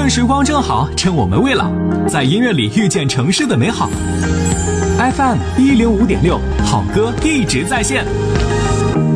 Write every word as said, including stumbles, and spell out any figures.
段时光正好，趁我们未老，在音乐里遇见城市的美好。F M 一零五点六，好歌一直在线。